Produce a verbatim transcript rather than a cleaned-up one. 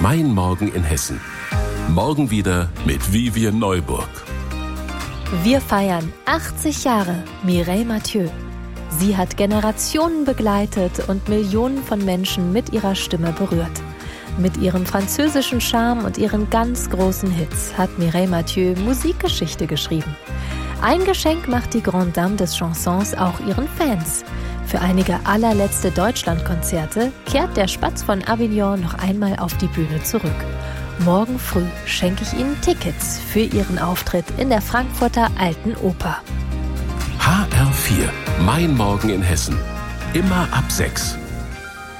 Mein Morgen in Hessen. Morgen wieder mit Vivian Neuburg. Wir feiern achtzig Jahre Mireille Mathieu. Sie hat Generationen begleitet und Millionen von Menschen mit ihrer Stimme berührt. Mit ihrem französischen Charme und ihren ganz großen Hits hat Mireille Mathieu Musikgeschichte geschrieben. Ein Geschenk macht die Grande Dame des Chansons auch ihren Fans. Für einige allerletzte Deutschlandkonzerte kehrt der Spatz von Avignon noch einmal auf die Bühne zurück. Morgen früh schenke ich Ihnen Tickets für Ihren Auftritt in der Frankfurter Alten Oper. H R vier, Mein Morgen in Hessen. Immer ab sechs.